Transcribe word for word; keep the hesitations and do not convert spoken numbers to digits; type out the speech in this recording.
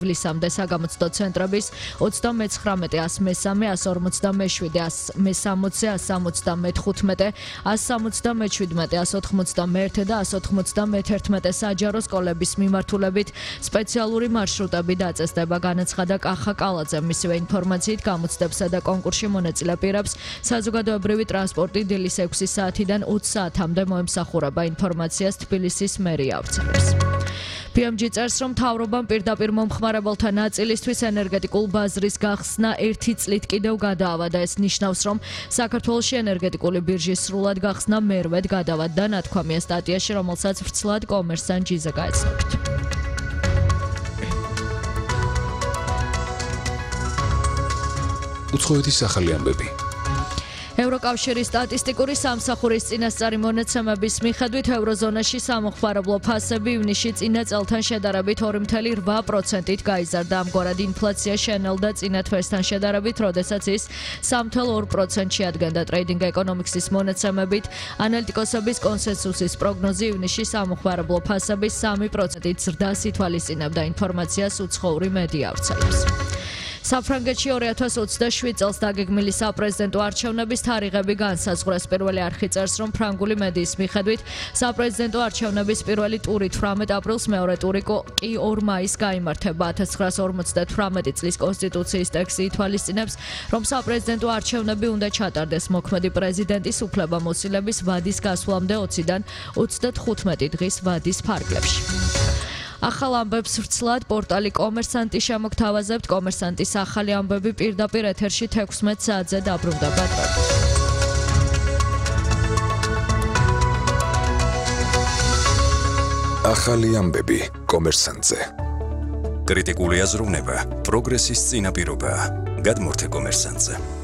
ივლისამდე საგამოცდო ცენტრების ოცდამეცხრამეტე ას მესამე, ას ორმოცდამეშვიდე, ას მესამოცე, ას სამოცდამეთხუთმეტე, ას სამოცდამეჩვიდმეტე, ას ოთხმოცდამეერთე და ას ოთხმოცდამეთერთმეტე საჯარო სკოლების მიმართულებით სპეციალური მარშრუტები დაწესდება, განაცხადა კახა კალაძემ. მისივე ინფორმაციით გამოცდებსა და კონკურსში მონაწილე პირებს საზოგადოებრივი ტრანსპორტი დილის ექვსი საათიდან ოცი საათამდე მოემსახურება. ინფორმაციას თბილისის მერია ავრცელებს. პი ემ ჯი წერს, რომ მთავრობამ პირდაპირ მომხმარებელთა ნაწილისთვის ენერგეტიკულ ბაზრის გახსნა ერთი წლით კიდევ გადაავადა. ეს ნიშნავს, რომ საქართველოში ენერგეტიკული ბირჟის სრულად გახსნა მერვედ გადავადდა, ნათქვამია სტატიაში, რომელსაც ვრცლად კომერსანტ.ჯი-ზე გაეცნობით. უცხოეთის ახალი ამბები. ევროკავშირის სტატისტიკური სამსახურის წინასწარი მონაცემების მიხედვით ევროზონაში სამოხმარებლო ფასები ივნისში წინა წელთან შედარებით ორი მცდამეტი რვა პროცენტით გაიზარდა. ამგვარად ინფლაცია შენელდა წინა თვესთან შედარებით, როდესაც ის სამი მცდამეტი ორი პროცენტში ადგენდა. ტრეიდინგ ეკონომიკსის მონაცემებით ანალიტიკოსების კონსენსუსის პროგნოზი ივნისში სამოხმარებლო ფასების სამი პროცენტით ზრდას ითვალისწინებდა. ინფორმაციას უცხოური მედია ავრცელებს. საფრანგეთში ორი ათას ოცდაშვიდ წელს დაგეგმილი საპრეზიდენტო არჩევნების თარიღები განსაზღვრეს. პირველი არხი წერს, რომ ფრანგული მედიის მიხედვით საპრეზიდენტო არჩევნების პირველი ტური თვრამეტ აპრილს, მეორე ტური კი ორი მაისს გაიმართება. ათას ცხრაას ორმოცდათვრამეტი წლის კონსტიტუციის ტექსტი ითვალისწინებს, რომ საპრეზიდენტო არჩევნები უნდა ჩატარდეს მოქმედი პრეზიდენტის უფლებამოსილების ვადის გასვლამდე ოციდან ოცდათხუთმეტი დღის ვადის ფარგლებში. ახალ ამბებს ვრცლად პორტალი კომერსანტი შემოგთავაზებთ. კომერსანტის ახალი ამბები პირდაპირ ეთერში თექვსმეტ საათზე დაბრუნდება. ახალი ამბები კომერსანტზე. კრიტიკული აზროვნება პროგრესის წინაპირობაა. გადმორთე კომერსანტზე.